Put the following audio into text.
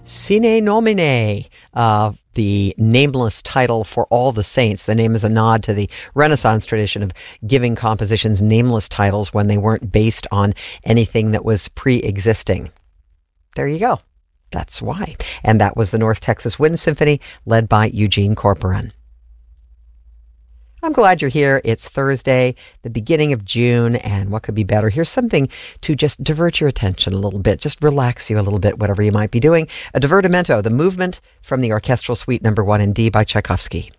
Sine Nomine, the nameless title for all the saints. The name is a nod to the Renaissance tradition of giving compositions nameless titles when they weren't based on anything that was pre-existing. There you go. That's why. And that was the North Texas Wind Symphony, led by Eugene Corporon. I'm glad you're here. It's Thursday, the beginning of June, and what could be better? Here's something to just divert your attention a little bit, just relax you a little bit, whatever you might be doing. A divertimento, the movement from the Orchestral Suite No. 1 in D by Tchaikovsky.